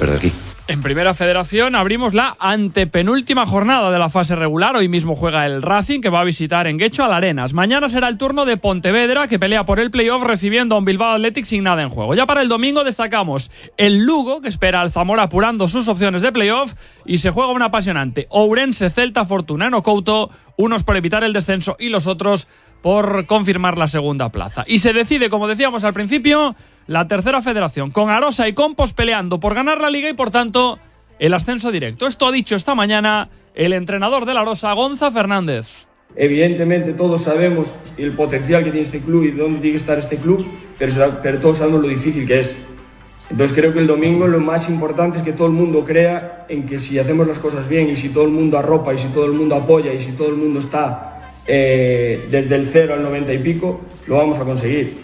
desde aquí. En Primera Federación abrimos la antepenúltima jornada de la fase regular. Hoy mismo juega el Racing, que va a visitar en Guecho al Arenas. Mañana será el turno de Pontevedra, que pelea por el playoff recibiendo a un Bilbao Athletic sin nada en juego. Ya para el domingo destacamos el Lugo, que espera al Zamora apurando sus opciones de playoff, y se juega una apasionante Ourense Celta Fortuna en Ocouto, unos por evitar el descenso y los otros por confirmar la segunda plaza. Y se decide, como decíamos al principio, la Tercera Federación, con Arosa y Compos peleando por ganar la Liga y, por tanto, el ascenso directo. Esto ha dicho esta mañana el entrenador de la Arosa, Gonza Fernández. Evidentemente todos sabemos el potencial que tiene este club y dónde tiene que estar este club, pero todos sabemos lo difícil que es. Entonces creo que el domingo lo más importante es que todo el mundo crea en que si hacemos las cosas bien y si todo el mundo arropa y si todo el mundo apoya y si todo el mundo está desde el 0 al 90 y pico, lo vamos a conseguir.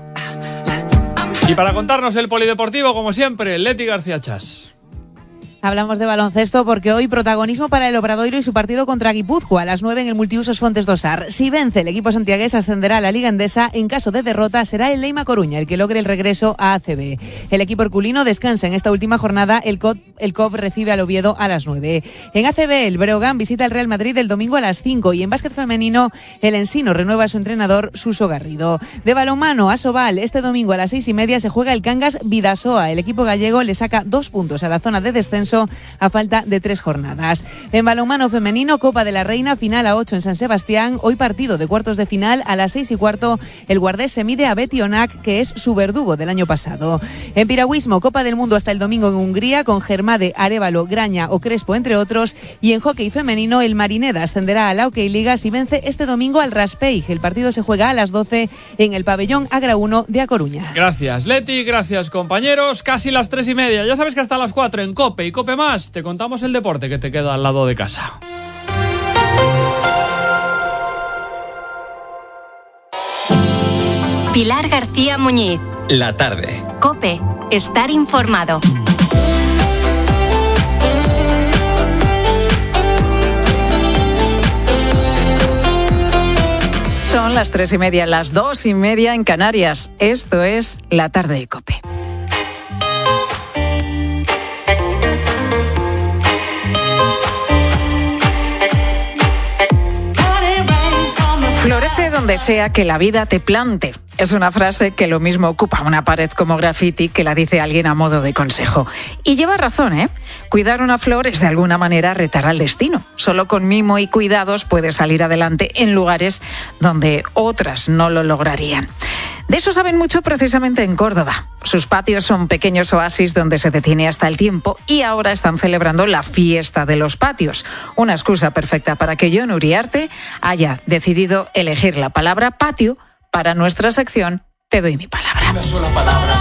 Y para contarnos el polideportivo, como siempre, Leti García Chas. Hablamos de baloncesto porque hoy protagonismo para el Obradoiro y su partido contra Guipúzcoa a las 9 en el Multiusos Fontes Dosar. Si vence, el equipo santiagués ascenderá a la Liga Endesa. En caso de derrota, será el Leima Coruña el que logre el regreso a ACB. El equipo herculino descansa en esta última jornada. El COP recibe al Oviedo a las 9. En ACB, el Breogán visita el Real Madrid el domingo a las 5. Y en básquet femenino, el Ensino renueva a su entrenador, Suso Garrido. De balonmano, Asobal, este domingo a las 6:30 se juega el Cangas Bidasoa. El equipo gallego le saca 2 puntos a la zona de descenso a falta de 3 jornadas. En balonmano femenino, Copa de la Reina, final a 8 en San Sebastián. Hoy partido de cuartos de final a las 6:15. El Guardés se mide a Betty Onak, que es su verdugo del año pasado. En piragüismo, Copa del Mundo hasta el domingo en Hungría, con Germade, Arévalo, Graña o Crespo, entre otros. Y en hockey femenino, el Marineda ascenderá a la Hockey Liga si vence este domingo al Raspeig. El partido se juega a las 12 en el pabellón Agra 1 de A Coruña. Gracias, Leti, gracias, compañeros. Casi las 3:30. Ya sabes que hasta las 4 en COPE y COPE Más te contamos el deporte que te queda al lado de casa. Pilar García Muñiz. La tarde. COPE. Estar informado. Son las 3:30, las 2:30 en Canarias. Esto es La Tarde de COPE. Florece donde sea que la vida te plante. Es una frase que lo mismo ocupa una pared como graffiti que la dice alguien a modo de consejo. Y lleva razón, ¿eh? Cuidar una flor es de alguna manera retar al destino. Solo con mimo y cuidados puedes salir adelante en lugares donde otras no lo lograrían. De eso saben mucho precisamente en Córdoba. Sus patios son pequeños oasis donde se detiene hasta el tiempo y ahora están celebrando la fiesta de los patios. Una excusa perfecta para que Jon Uriarte haya decidido elegir la palabra patio para nuestra sección Te doy mi palabra. Una sola palabra.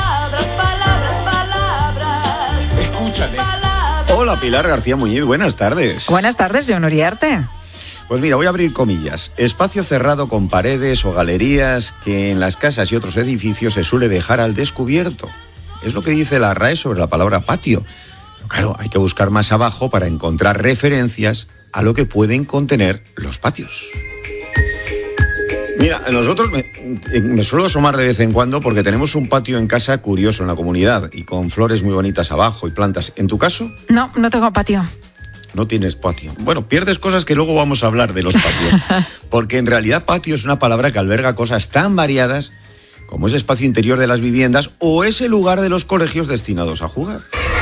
Palabras. Escúchale. Hola, Pilar García Muñiz, buenas tardes. Buenas tardes, Jon Uriarte. Pues mira, voy a abrir comillas. Espacio cerrado con paredes o galerías que en las casas y otros edificios se suele dejar al descubierto. Es lo que dice la RAE sobre la palabra patio. Pero claro, hay que buscar más abajo para encontrar referencias a lo que pueden contener los patios. Mira, nosotros me suelo asomar de vez en cuando porque tenemos un patio en casa curioso en la comunidad y con flores muy bonitas abajo y plantas. ¿En tu caso? No tengo patio. No tienes patio. Bueno, pierdes cosas que luego vamos a hablar de los patios. Porque en realidad patio es una palabra que alberga cosas tan variadas como ese espacio interior de las viviendas o ese lugar de los colegios destinados a jugar.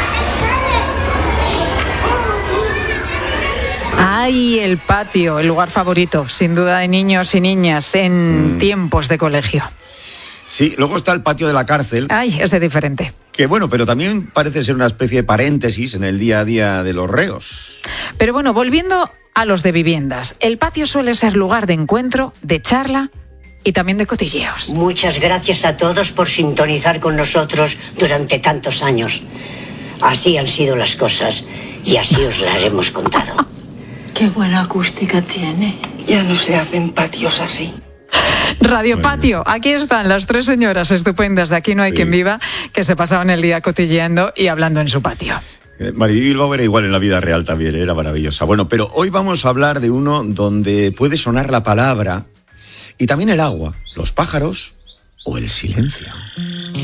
Ay, el patio, el lugar favorito, sin duda, de niños y niñas en tiempos de colegio. Sí, luego está el patio de la cárcel. Ay, es de diferente. Que bueno, pero también parece ser una especie de paréntesis en el día a día de los reos. Pero bueno, volviendo a los de viviendas, el patio suele ser lugar de encuentro, de charla y también de cotilleos. Muchas gracias a todos por sintonizar con nosotros durante tantos años. Así han sido las cosas y así os las hemos contado. Qué buena acústica tiene. Ya no se hacen patios así. Radio Patio, aquí están las 3 señoras estupendas de Aquí no hay quien viva, que se pasaban el día cotilleando y hablando en su patio. Maribel Bilbao era igual en la vida real también, era maravillosa. Bueno, pero hoy vamos a hablar de uno donde puede sonar la palabra y también el agua, los pájaros o el silencio.